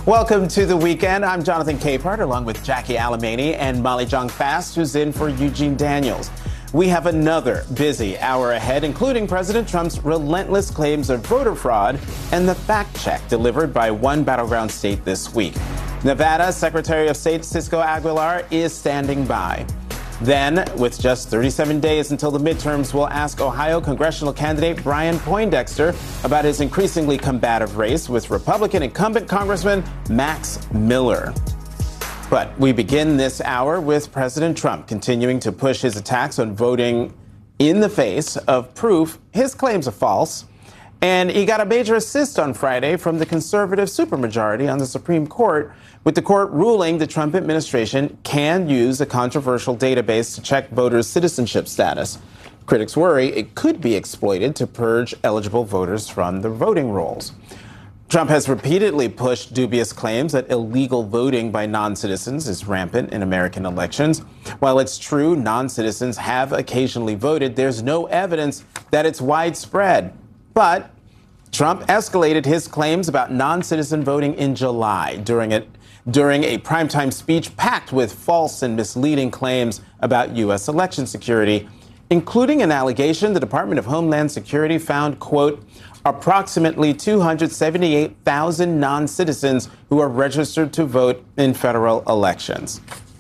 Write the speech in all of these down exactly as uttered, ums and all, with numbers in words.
Welcome to the weekend. I'm Jonathan Capehart, along with Jackie Alamany and Molly Jong-Fast, who's in for Eugene Daniels. We have another busy hour ahead, including President Trump's relentless claims of voter fraud and the fact check delivered by one battleground state this week. Nevada Secretary of State Cisco Aguilar is standing by. Then, with just thirty-seven days until the midterms, we'll ask Ohio congressional candidate Brian Poindexter about his increasingly combative race with Republican incumbent Congressman Max Miller. But we begin this hour with President Trump continuing to push his attacks on voting in the face of proof his claims are false. And he got a major assist on Friday from the conservative supermajority on the Supreme Court, with the court ruling the Trump administration can use a controversial database to check voters' citizenship status. Critics worry it could be exploited to purge eligible voters from the voting rolls. Trump has repeatedly pushed dubious claims that illegal voting by non-citizens is rampant in American elections. While it's true non-citizens have occasionally voted, there's no evidence that it's widespread. But Trump escalated his claims about non-citizen voting in July during it during a primetime speech packed with false and misleading claims about U S election security, including an allegation the Department of Homeland Security found, quote, approximately two hundred seventy-eight thousand non-citizens who are registered to vote in federal elections.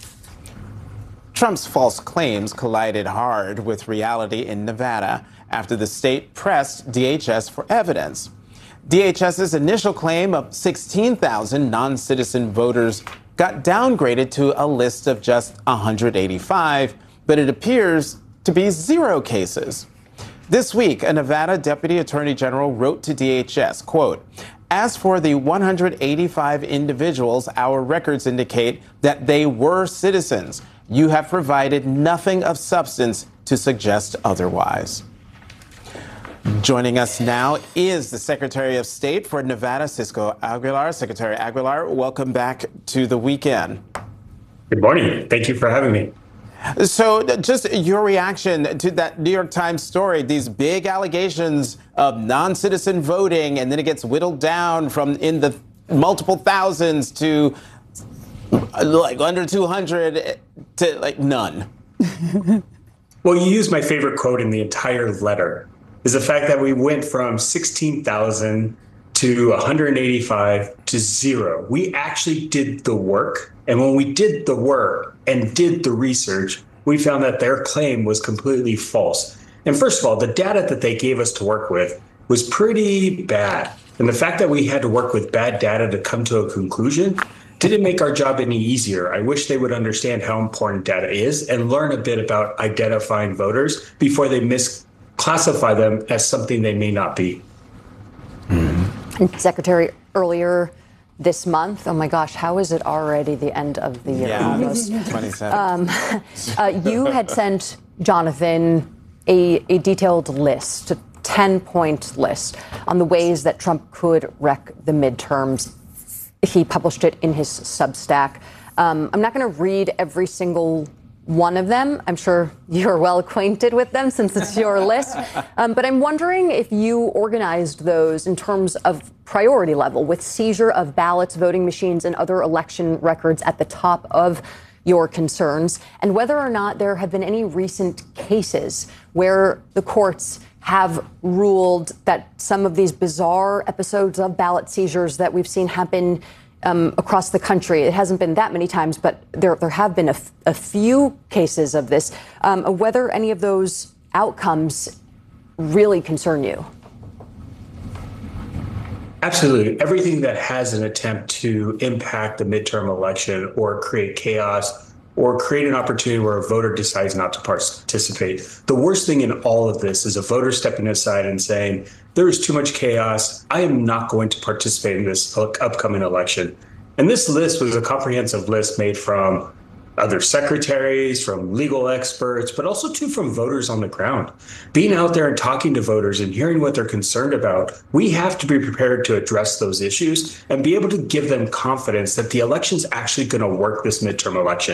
Trump's false claims collided hard with reality in Nevada after the state pressed D H S for evidence. DHS's initial claim of sixteen thousand non-citizen voters got downgraded to a list of just one hundred eighty-five, but it appears to be zero cases. This week, a Nevada deputy attorney general wrote to D H S, quote, as for the one hundred eighty-five individuals, our records indicate that they were citizens. You have provided nothing of substance to suggest otherwise. Joining us now is the Secretary of State for Nevada, Cisco Aguilar. Secretary Aguilar, welcome back to the weekend. Good morning. Thank you for having me. So just your reaction to that New York Times story, these big allegations of non-citizen voting, and then it gets whittled down from in the multiple thousands to like under two hundred to like none. Well, you used my favorite quote in the entire letter, is the fact that we went from sixteen thousand to one hundred eighty-five to zero. We actually did the work. And when we did the work and did the research, we found that their claim was completely false. And first of all, the data that they gave us to work with was pretty bad. And the fact that we had to work with bad data to come to a conclusion didn't make our job any easier. I wish they would understand how important data is and learn a bit about identifying voters before they misclassify them as something they may not be. Mm-hmm. Secretary, earlier this month, oh my gosh, how is it already the end of the year? Yeah, almost? twenty-seven. Um, uh, you had sent Jonathan a, a detailed list, a ten-point list on the ways that Trump could wreck the midterms. He published it in his Substack. Um, I'm not going to read every single one of them. I'm sure you're well acquainted with them since it's your list. Um, but I'm wondering if you organized those in terms of priority level, with seizure of ballots, voting machines, and other election records at the top of your concerns, and whether or not there have been any recent cases where the courts have ruled that some of these bizarre episodes of ballot seizures that we've seen happen Um, across the country. It hasn't been that many times, but there there have been a, f- a few cases of this. Um, whether any of those outcomes really concern you? Absolutely. Everything that has an attempt to impact the midterm election or create chaos or create an opportunity where a voter decides not to participate. The worst thing in all of this is a voter stepping aside and saying, there is too much chaos. I am not going to participate in this upcoming election. And this list was a comprehensive list made from other secretaries, from legal experts, but also too from voters on the ground. Being out there and talking to voters and hearing what they're concerned about, we have to be prepared to address those issues and be able to give them confidence that the election's actually going to work this midterm election.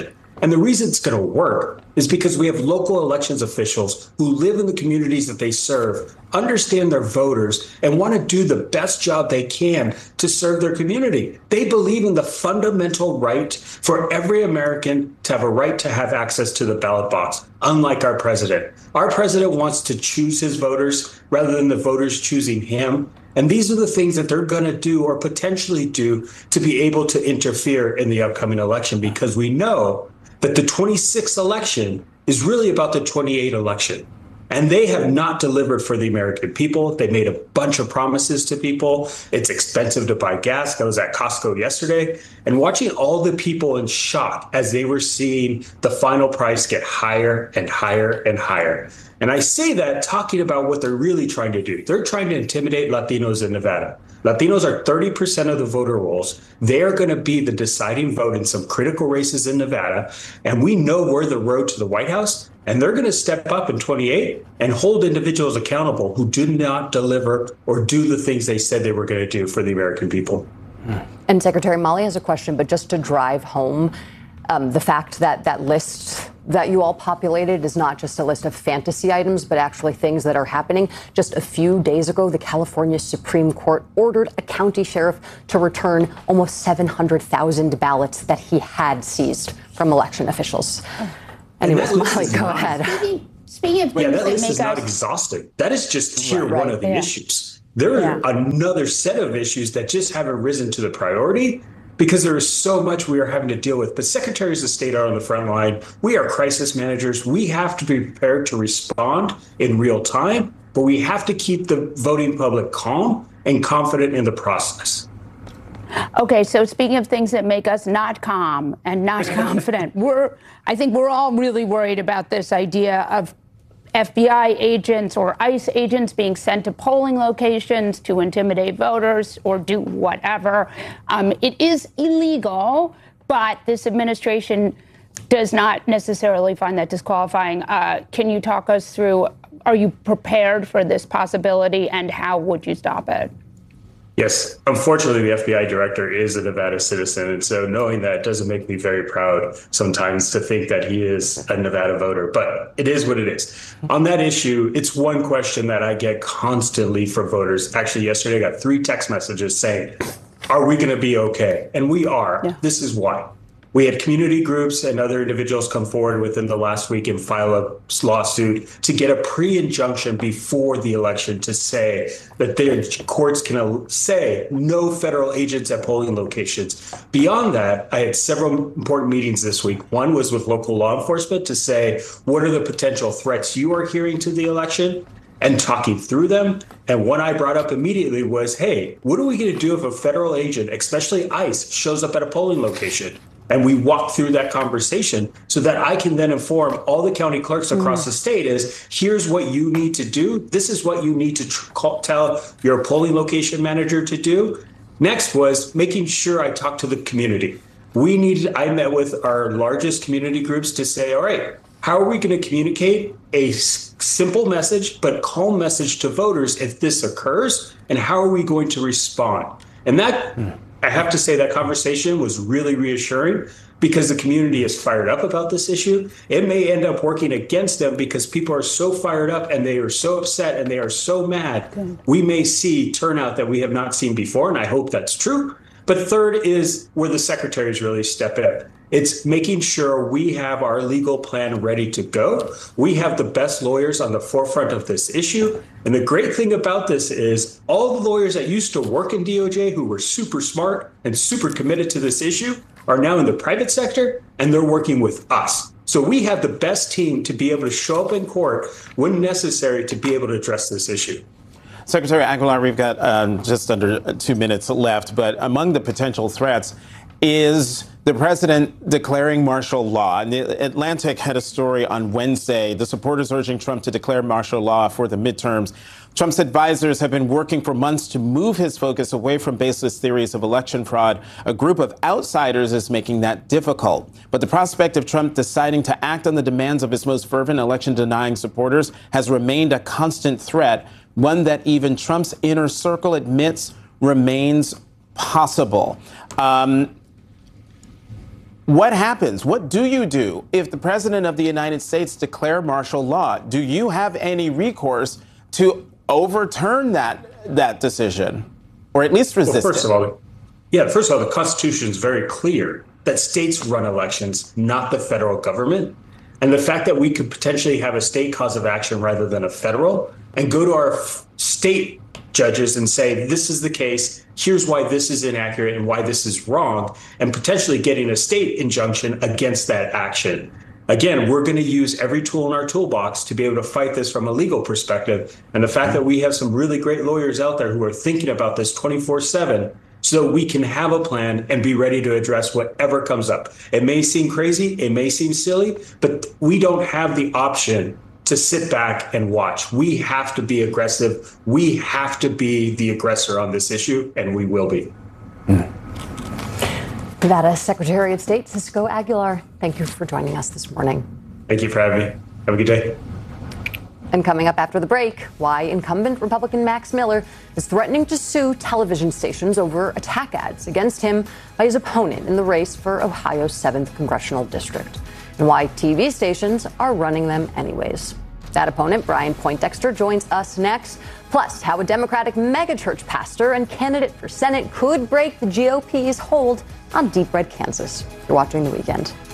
And the reason it's going to work is because we have local elections officials who live in the communities that they serve, understand their voters, and want to do the best job they can to serve their community. They believe in the fundamental right for every American to have a right to have access to the ballot box, unlike our president. Our president wants to choose his voters rather than the voters choosing him. And these are the things that they're going to do or potentially do to be able to interfere in the upcoming election, because we know that the twenty-sixth election is really about the twenty-eighth election. And they have not delivered for the American people. They made a bunch of promises to people. It's expensive to buy gas. I was at Costco yesterday and watching all the people in shock as they were seeing the final price get higher and higher and higher. And I say that talking about what they're really trying to do. They're trying to intimidate Latinos in Nevada. Latinos are thirty percent of the voter rolls. They are going to be the deciding vote in some critical races in Nevada. And we know we're the road to the White House. And they're going to step up in twenty-eight and hold individuals accountable who do not deliver or do the things they said they were going to do for the American people. And Secretary Molly has a question, but just to drive home um, the fact that that list that you all populated is not just a list of fantasy items, but actually things that are happening. Just a few days ago, the California Supreme Court ordered a county sheriff to return almost seven hundred thousand ballots that he had seized from election officials. Anyway, Molly, go ahead. Speaking, speaking of things yeah, that that list make is not us... exhausting. That is just tier Right. one of the Yeah. issues. There Yeah. are another set of issues that just haven't risen to the priority because there is so much we are having to deal with. But secretaries of state are on the front line. We are crisis managers. We have to be prepared to respond in real time, but we have to keep the voting public calm and confident in the process. Okay, so speaking of things that make us not calm and not confident, we're I think we're all really worried about this idea of F B I agents or ICE agents being sent to polling locations to intimidate voters or do whatever. Um, it is illegal, but this administration does not necessarily find that disqualifying. Uh, can you talk us through, are you prepared for this possibility and how would you stop it? Yes. Unfortunately, the F B I director is a Nevada citizen. And so knowing that doesn't make me very proud sometimes to think that he is a Nevada voter. But it is what it is. On that issue, it's one question that I get constantly from voters. Actually, yesterday I got three text messages saying, are we going to be okay? And we are. Yeah. This is why. We had community groups and other individuals come forward within the last week and file a lawsuit to get a pre-injunction before the election to say that their courts can say no federal agents at polling locations. Beyond that, I had several important meetings this week. One was with local law enforcement to say, what are the potential threats you are hearing to the election? And talking through them. And one I brought up immediately was, hey, what are we going to do if a federal agent, especially ICE, shows up at a polling location? And we walk through that conversation so that I can then inform all the county clerks across mm. the state is, here's what you need to do. This is what you need to tr- call, tell your polling location manager to do. Next was making sure I talked to the community. We needed, I met with our largest community groups to say, all right, how are we going to communicate a s- simple message, but calm message to voters if this occurs? And how are we going to respond? And that, mm. I have to say that conversation was really reassuring because the community is fired up about this issue. It may end up working against them because people are so fired up and they are so upset and they are so mad. Good. We may see turnout that we have not seen before, and I hope that's true. But third is where the secretaries really step in. It's making sure we have our legal plan ready to go. We have the best lawyers on the forefront of this issue. And the great thing about this is all the lawyers that used to work in D O J who were super smart and super committed to this issue are now in the private sector, and they're working with us. So we have the best team to be able to show up in court when necessary to be able to address this issue. Secretary Aguilar, we've got um, just under two minutes left, but among the potential threats is the president declaring martial law. And the Atlantic had a story on Wednesday, the supporters urging Trump to declare martial law for the midterms. Trump's advisors have been working for months to move his focus away from baseless theories of election fraud. A group of outsiders is making that difficult. But the prospect of Trump deciding to act on the demands of his most fervent election-denying supporters has remained a constant threat, one that even Trump's inner circle admits remains possible. Um, What happens? What do you do if the president of the United States declare martial law? Do you have any recourse to overturn that that decision, or at least resist well, first it? of all, yeah, first of all, the Constitution is very clear that states run elections, not the federal government. And the fact that we could potentially have a state cause of action rather than a federal, and go to our f- state judges and say, this is the case, here's why this is inaccurate and why this is wrong, and potentially getting a state injunction against that action. Again, we're going to use every tool in our toolbox to be able to fight this from a legal perspective. And the fact that we have some really great lawyers out there who are thinking about this twenty-four seven, so we can have a plan and be ready to address whatever comes up. It may seem crazy, it may seem silly, but we don't have the option to sit back and watch. We have to be aggressive. We have to be the aggressor on this issue, and we will be. Nevada Secretary of State Cisco Aguilar, thank you for joining us this morning. Thank you for having me. Have a good day. And coming up after the break, why incumbent Republican Max Miller is threatening to sue television stations over attack ads against him by his opponent in the race for Ohio's seventh congressional district, and why T V stations are running them anyways. That opponent, Brian Poindexter, joins us next. Plus, how a Democratic megachurch pastor and candidate for Senate could break the G O P's hold on deep red Kansas. You're watching The Weekend.